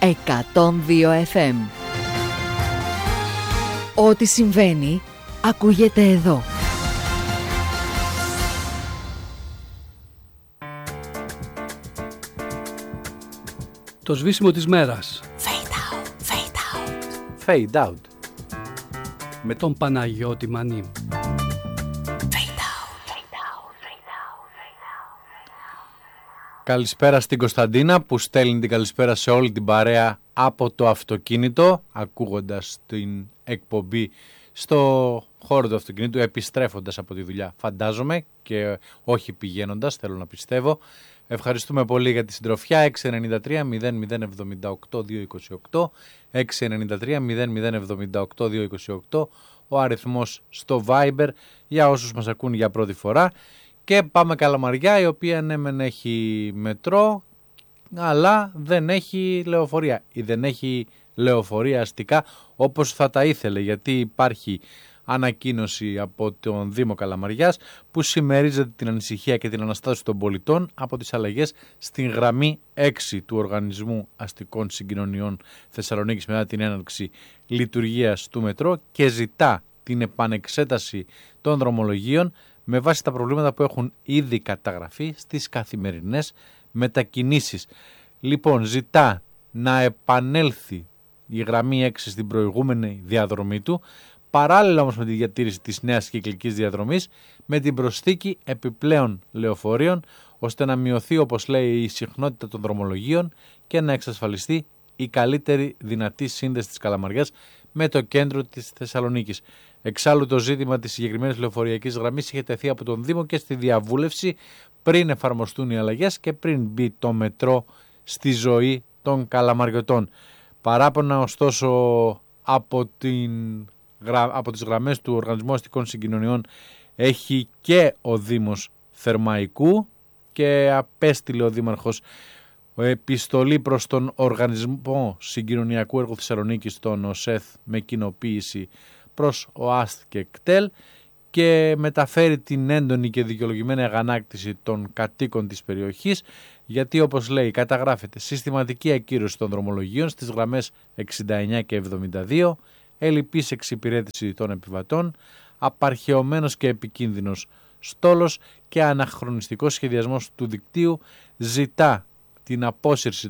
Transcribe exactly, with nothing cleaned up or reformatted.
εκατόν δύο εφ εμ. Ό,τι συμβαίνει, ακούγεται εδώ. Το σβήσιμο της μέρας. Fade out, fade out. Fade out. Με τον Παναγιώτη Μανί. Καλησπέρα στην Κωνσταντίνα που στέλνει την καλησπέρα σε όλη την παρέα από το αυτοκίνητο, ακούγοντας την εκπομπή στο χώρο του αυτοκίνητου, επιστρέφοντας από τη δουλειά φαντάζομαι και όχι πηγαίνοντας, θέλω να πιστεύω. Ευχαριστούμε πολύ για τη συντροφιά. Έξι εννιά τρία μηδέν μηδέν εβδομήντα οκτώ δύο είκοσι οκτώ, έξι εννιά τρία μηδέν μηδέν εβδομήντα οκτώ δύο είκοσι οκτώ, ο αριθμός στο Viber για όσους μας ακούν για πρώτη φορά. Και πάμε Καλαμαριά, η οποία ναι μεν έχει μετρό, αλλά δεν έχει λεωφορεία ή δεν έχει λεωφορεία αστικά όπως θα τα ήθελε, γιατί υπάρχει ανακοίνωση από τον Δήμο Καλαμαριάς που συμμερίζεται την ανησυχία και την αναστάτωση των πολιτών από τις αλλαγές στην γραμμή έξι του Οργανισμού Αστικών Συγκοινωνιών Θεσσαλονίκης μετά την έναρξη λειτουργίας του μετρό και ζητά την επανεξέταση των δρομολογίων με βάση τα προβλήματα που έχουν ήδη καταγραφεί στις καθημερινές μετακινήσεις. Λοιπόν, ζητά να επανέλθει η γραμμή έξι στην προηγούμενη διαδρομή του, παράλληλα όμως με τη διατήρηση της νέας κυκλικής διαδρομής, με την προσθήκη επιπλέον λεωφορείων, ώστε να μειωθεί, όπως λέει, η συχνότητα των δρομολογίων και να εξασφαλιστεί η καλύτερη δυνατή σύνδεση της Καλαμαριάς με το κέντρο της Θεσσαλονίκης. Εξάλλου το ζήτημα της συγκεκριμένης λεωφορειακής γραμμής είχε τεθεί από τον Δήμο και στη διαβούλευση πριν εφαρμοστούν οι αλλαγές και πριν μπει το μετρό στη ζωή των Καλαμαριωτών. Παράπονα ωστόσο από, την, από τις γραμμές του Οργανισμού Αστικών Συγκοινωνιών έχει και ο Δήμος Θερμαϊκού και απέστειλε ο Δήμαρχος επιστολή προς τον Οργανισμό Συγκοινωνιακού Έργου Θεσσαλονίκης, τον ΟΣΕΘ, με κοινοποίηση προς ΟΑΣΤ και ΚΤΕΛ και μεταφέρει την έντονη και δικαιολογημένη αγανάκτηση των κατοίκων της περιοχής, γιατί όπως λέει καταγράφεται συστηματική ακύρωση των δρομολογίων στις γραμμές εξήντα εννιά και εβδομήντα δύο, ελλειπής εξυπηρέτηση των επιβατών, απαρχαιωμένος και επικίνδυνος στόλος και αναχρονιστικός σχεδιασμός του δικτύου. Ζητά την απόσυρση